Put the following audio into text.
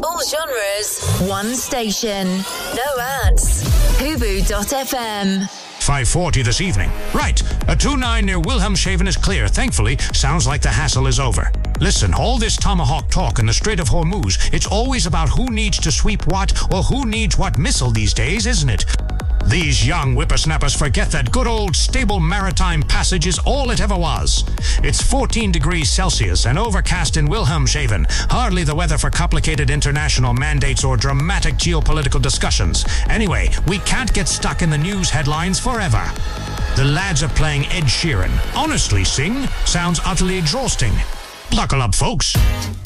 All genres, one station. No ads. Hubu.fm. 5:40 this evening. Right, a 2-9 near Wilhelmshaven is clear. Thankfully, sounds like the hassle is over. Listen, all this Tomahawk talk in the Strait of Hormuz, it's always about who needs to sweep what or who needs what missile these days, isn't it? These young whippersnappers forget that good old stable maritime passage is all it ever was. It's 14 degrees Celsius and overcast in Wilhelmshaven. Hardly the weather for complicated international mandates or dramatic geopolitical discussions. Anyway, we can't get stuck in the news headlines forever. The lads are playing Ed Sheeran. Honestly, Sing sounds utterly exhausting. Buckle up, folks.